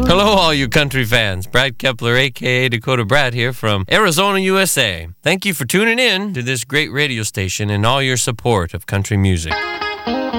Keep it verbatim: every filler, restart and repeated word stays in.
Hello, all you country fans. Brad Kepler, a k a. Dakota Brad here from Arizona, U S A. Thank you for tuning in to this great radio station and all your support of country music.